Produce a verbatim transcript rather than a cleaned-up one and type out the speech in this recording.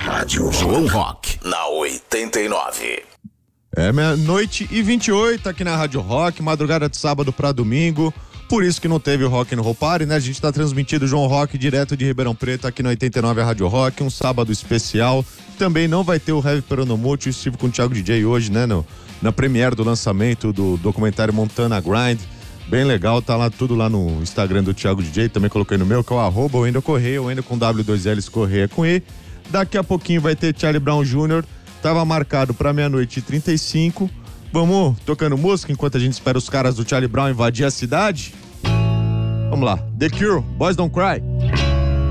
Rádio João Rock, na oitenta e nove. É meia-noite e vinte e oito aqui na Rádio Rock, madrugada de sábado pra domingo. Por isso que não teve o Rock no Roll Party, né? A gente tá transmitindo o João Rock direto de Ribeirão Preto aqui na oitenta e nove a Rádio Rock, um sábado especial. Também não vai ter o Heavy Peronomútil, estive com o Thiago D J hoje, né? No, na premiere do lançamento do documentário Montana Grind. Bem legal, tá lá tudo lá no Instagram do Thiago D J, também coloquei no meu, que é o arroba Wendel Correia, Wendel com W dois L's, Correia com E. Daqui a pouquinho vai ter Charlie Brown Júnior, tava marcado pra meia-noite e trinta e cinco. Vamos tocando música enquanto a gente espera os caras do Charlie Brown invadir a cidade? Vamos lá, The Cure, Boys Don't Cry.